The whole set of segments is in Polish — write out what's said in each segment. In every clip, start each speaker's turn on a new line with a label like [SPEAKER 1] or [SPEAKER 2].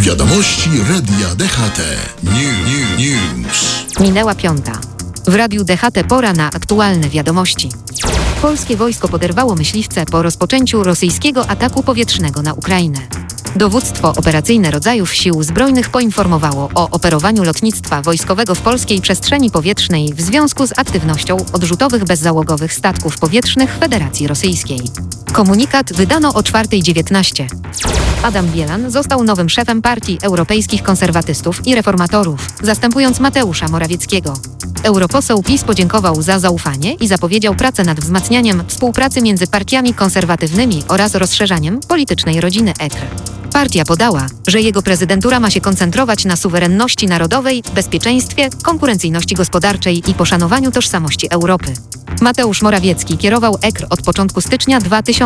[SPEAKER 1] Wiadomości Radia DHT. News.
[SPEAKER 2] Minęła 5. W Radiu DHT pora na aktualne wiadomości. Polskie wojsko poderwało myśliwce po rozpoczęciu rosyjskiego ataku powietrznego na Ukrainę. Dowództwo operacyjne rodzajów sił zbrojnych poinformowało o operowaniu lotnictwa wojskowego w polskiej przestrzeni powietrznej w związku z aktywnością odrzutowych bezzałogowych statków powietrznych Federacji Rosyjskiej. Komunikat wydano o 4:19. Adam Bielan został nowym szefem Partii Europejskich Konserwatystów i Reformatorów, zastępując Mateusza Morawieckiego. Europoseł PiS podziękował za zaufanie i zapowiedział pracę nad wzmacnianiem współpracy między partiami konserwatywnymi oraz rozszerzaniem politycznej rodziny EKR. Partia podała, że jego prezydentura ma się koncentrować na suwerenności narodowej, bezpieczeństwie, konkurencyjności gospodarczej i poszanowaniu tożsamości Europy. Mateusz Morawiecki kierował EKR od początku stycznia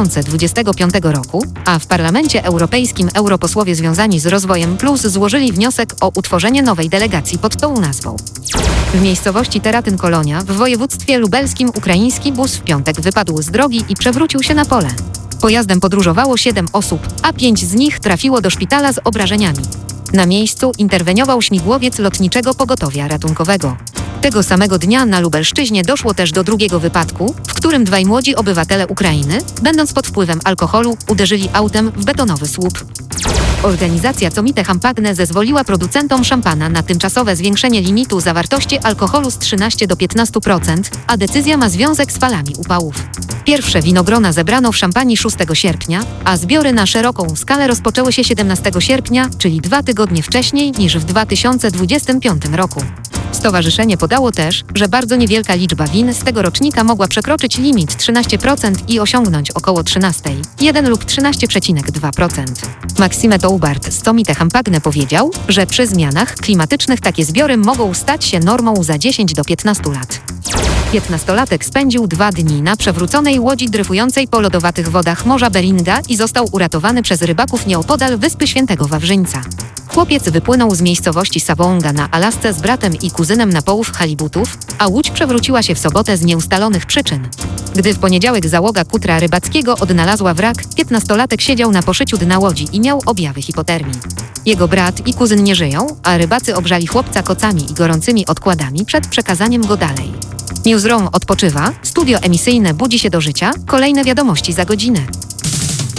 [SPEAKER 2] 2025 roku, a w Parlamencie Europejskim europosłowie związani z Rozwojem Plus złożyli wniosek o utworzenie nowej delegacji pod tą nazwą. W miejscowości Teratyn-Kolonia w województwie lubelskim ukraiński bus w piątek wypadł z drogi i przewrócił się na pole. Pojazdem podróżowało 7 osób, a 5 z nich trafiło do szpitala z obrażeniami. Na miejscu interweniował śmigłowiec Lotniczego Pogotowia Ratunkowego. Tego samego dnia na Lubelszczyźnie doszło też do drugiego wypadku, w którym dwaj młodzi obywatele Ukrainy, będąc pod wpływem alkoholu, uderzyli autem w betonowy słup. Organizacja Comite Champagne zezwoliła producentom szampana na tymczasowe zwiększenie limitu zawartości alkoholu z 13 do 15%, a decyzja ma związek z falami upałów. Pierwsze winogrona zebrano w Szampanii 6 sierpnia, a zbiory na szeroką skalę rozpoczęły się 17 sierpnia, czyli 2 tygodnie wcześniej niż w 2025 roku. Stowarzyszenie podało też, że bardzo niewielka liczba win z tego rocznika mogła przekroczyć limit 13% i osiągnąć około 13,1 lub 13,2%. Maxime Toubart z Comite Champagne powiedział, że przy zmianach klimatycznych takie zbiory mogą stać się normą za 10 do 15 lat. 15-latek spędził 2 dni na przewróconej łodzi dryfującej po lodowatych wodach Morza Beringa i został uratowany przez rybaków nieopodal Wyspy Świętego Wawrzyńca. Chłopiec wypłynął z miejscowości Savonga na Alasce z bratem i kuzynem na połów halibutów, a łódź przewróciła się w sobotę z nieustalonych przyczyn. Gdy w poniedziałek załoga kutra rybackiego odnalazła wrak, 15-latek siedział na poszyciu dna łodzi i miał objawy hipotermii. Jego brat i kuzyn nie żyją, a rybacy ogrzali chłopca kocami i gorącymi odkładami przed przekazaniem go dalej. Newsroom odpoczywa, studio emisyjne budzi się do życia, kolejne wiadomości za godzinę.